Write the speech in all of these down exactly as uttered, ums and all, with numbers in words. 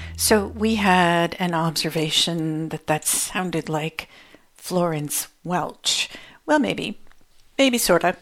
So we had an observation that that sounded like Florence Welch. Well, maybe. Maybe sort of.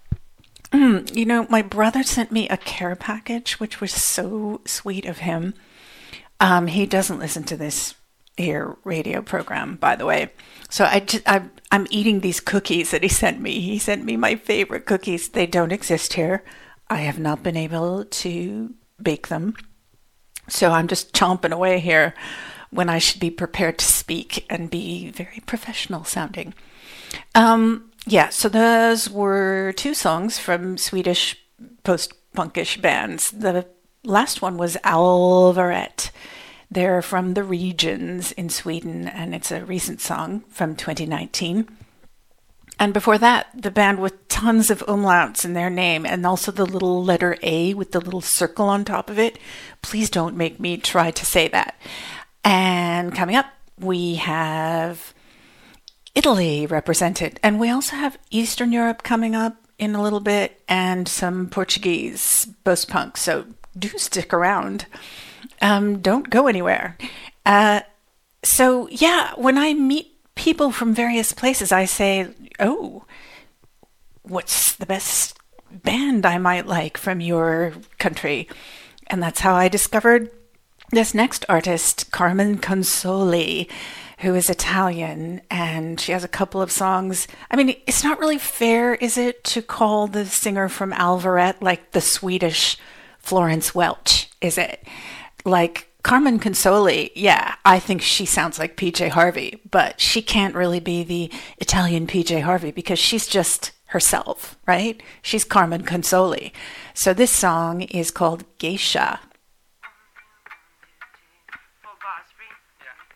You know, my brother sent me a care package, which was so sweet of him. Um, he doesn't listen to this here radio program, by the way. So I, just, I I'm eating these cookies that he sent me. He sent me my favorite cookies. They don't exist here. I have not been able to bake them. So I'm just chomping away here when I should be prepared to speak and be very professional sounding. Um, yeah, so those were two songs from Swedish post-punkish bands. The last one was Alvaret. They're from the regions in Sweden, and it's a recent song from twenty nineteen. And before that, the band with tons of umlauts in their name, and also the little letter A with the little circle on top of it. Please don't make me try to say that. And coming up, we have Italy represented. And we also have Eastern Europe coming up in a little bit, and some Portuguese post-punk. So do stick around. Um, don't go anywhere. Uh, so yeah, when I meet people from various places, I say, oh, what's the best band I might like from your country? And that's how I discovered this next artist, Carmen Consoli, who is Italian, and she has a couple of songs. I mean, it's not really fair, is it, to call the singer from Alvaret like the Swedish Florence Welch, is it? Like, Carmen Consoli, yeah, I think she sounds like P J Harvey, but she can't really be the Italian P J Harvey because she's just herself, right? She's Carmen Consoli. So this song is called Geisha.